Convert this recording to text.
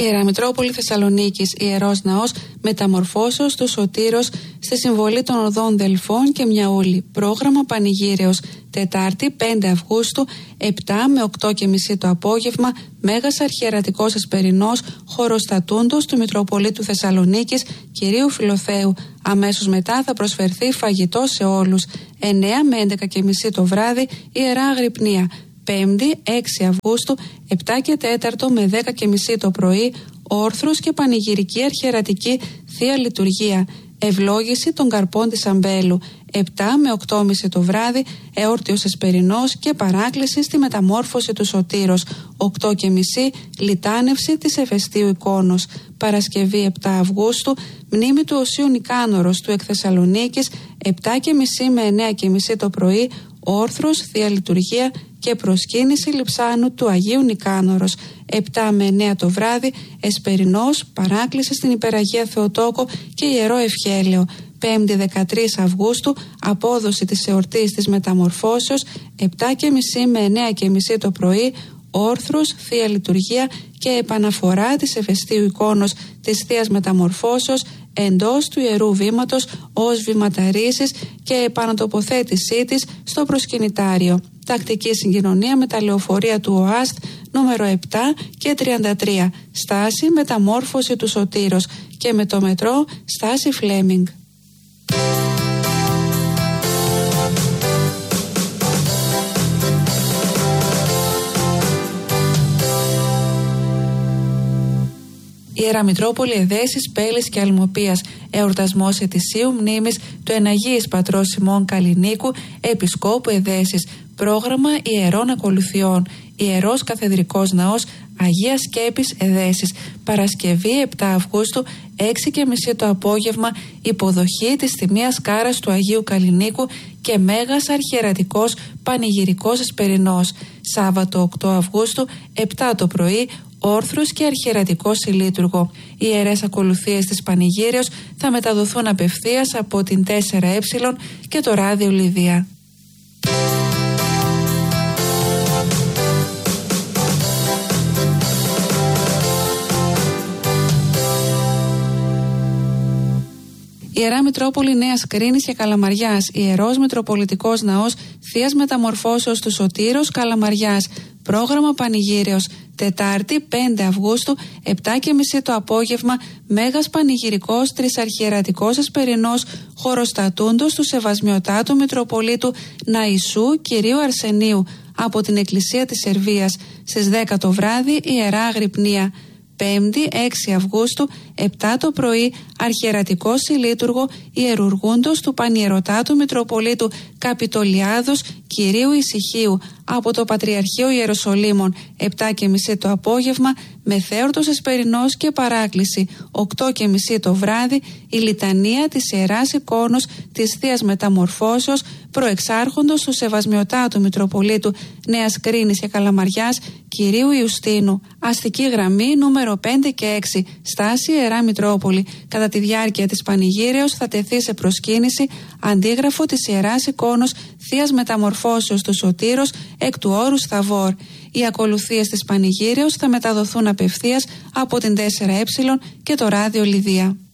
Ιερά Μητρόπολη Θεσσαλονίκης, Ιερός Ναός Μεταμορφώσεως του Σωτήρος στη συμβολή των οδών Δελφών και Μιαούλη. Πρόγραμμα Πανηγύρεως. Τετάρτη 5 Αυγούστου, 7 με 8:30 το απόγευμα, Μέγας Αρχιερατικός Εσπερινός Χωροστατούντος του Μητροπολίτου Θεσσαλονίκης Κυρίου Φιλοθέου. Αμέσως μετά θα προσφερθεί φαγητό σε όλους. 9 με 11:30 το βράδυ, Ιερά Αγρυπνία. Πέμπτη 6 Αυγούστου, 7 και 4 με 10:30 το πρωί, όρθρος και πανηγυρική αρχιερατική Θεία Λειτουργία. Ευλόγηση των καρπών της Αμπέλου. 7 με 8:30 το βράδυ, εόρτιος Εσπερινός και παράκληση στη μεταμόρφωση του Σωτήρος. 8:30 λιτάνευση της Εφεστίου Εικόνος. Παρασκευή 7 Αυγούστου, μνήμη του Οσίου Νικάνωρος του εκ Θεσσαλονίκης. 7:30 με 9:30 το πρωί, όρθρος, Θεία Λειτουργία και προσκύνηση λειψάνου του Αγίου Νικάνωρος. 7 με 9 το βράδυ, Εσπερινός, παράκληση στην Υπεραγία Θεοτόκο και Ιερό Ευχέλαιο. 5η 13 Αυγούστου, απόδοση της εορτής της Μεταμορφώσεως. 7:30 με 9:30 το πρωί, όρθρος, Θεία Λειτουργία και επαναφορά της Εφεστίου Εικόνος της Θείας Μεταμορφώσεως εντός του Ιερού Βήματος ως βηματαρίσης και επανατοποθέτησή της στο προσκυνητάριο. Τακτική συγκοινωνία με τα λεωφορεία του ΟΑΣΤ νούμερο 7 και 33. Στάση Μεταμόρφωση του Σωτήρος και με το μετρό στάση Φλέμινγκ. Ιερά Μητρόπολη Εδέσης, Πέλης και Αλμοπίας. Εορτασμός ετησίου μνήμης του Εναγίης Πατρός Σιμών Καλλινίκου, Επισκόπου Εδέσης. Πρόγραμμα Ιερών Ακολουθιών. Ιερός Καθεδρικός Ναός Αγίας Σκέπης Εδέσης. Παρασκευή 7 Αυγούστου, 6:30 το απόγευμα, υποδοχή της Τιμίας Κάρας του Αγίου Καλλινίκου και Μέγας Αρχιερατικός Πανηγυρικός Εσπερινός. Σάββατο 8 Αυγούστου, 7 το πρωί, όρθρος και αρχιερατικό συλλήτουργο. Οι ιερές ακολουθίες της Πανηγύρεως θα μεταδοθούν απευθείας από την 4Ε και το ράδιο Λιδία. Ιερά Μητρόπολη Νέας Κρίνης και Καλαμαριάς, Ιερός Μητροπολιτικός Ναός Θείας Μεταμορφώσεως του Σωτήρος Καλαμαριάς. Πρόγραμμα Πανηγύρεως. Τετάρτη 5 Αυγούστου, 7:30 το απόγευμα, Μέγας Πανηγυρικός Τρισαρχιερατικός Εσπερινός Χωροστατούντος του Σεβασμιωτάτου Μητροπολίτου Ναϊσού Κυρίου Αρσενίου από την Εκκλησία της Σερβίας. Στις 10 το βράδυ, Ιερά Αγρυπνία. 5η 6 Αυγούστου, 7 το πρωί, αρχιερατικό συλλήτουργο Ιερουργούντος του Πανιερωτάτου Μητροπολίτου Καπιτολιάδος Κυρίου Ησυχίου από το Πατριαρχείο Ιεροσολύμων. 7:30 το απόγευμα, μεθέορτος Εσπερινός και παράκληση. 8:30 το βράδυ, η λιτανία της Ιεράς Εικόνος της Θείας Μεταμορφώσεως προεξάρχοντος του Σεβασμιωτάτου Μητροπολίτου Νέας Κρίνης και Καλαμαριάς Κυρίου Ιουστίνου. Αστική γραμμή νούμερο 5 και 6, στάση Ιερά Μητρόπολη. Κατά τη διάρκεια της Πανηγύρεως θα τεθεί σε προσκύνηση αντίγραφο της Ιεράς Εικόνος Θείας Μεταμορφώσεως του Σωτήρος εκ του όρους Θαβόρ. Οι ακολουθίες της Πανηγύρεως θα μεταδοθούν απευθείας από την 4Ε και το ράδιο Λιδία.